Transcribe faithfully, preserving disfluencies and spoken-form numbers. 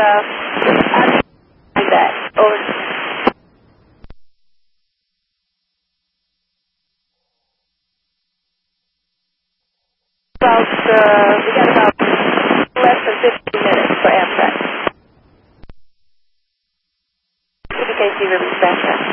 uh, like that. Over. About, uh, we got about less than fifteen minutes for Amtrak. C B K C release back.